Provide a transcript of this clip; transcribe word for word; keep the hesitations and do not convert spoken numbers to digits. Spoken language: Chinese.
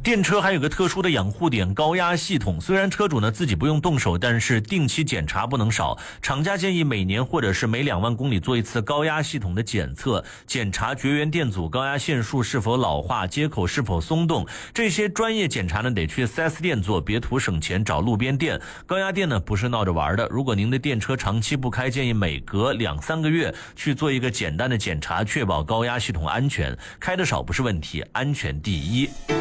电车还有个特殊的养护点，高压系统。虽然车主呢自己不用动手，但是定期检查不能少。厂家建议每年或者是每两万公里做一次高压系统的检测，检查绝缘电阻、高压线束是否老化、接口是否松动。这些专业检查呢得去 四 S 店做，别图省钱找路边店。高压电呢不是闹着玩的，如果您的电车长期不开，建议每隔两三个月去做一个简单的检查，确保高压系统安全。开得少不是问题，安全第一。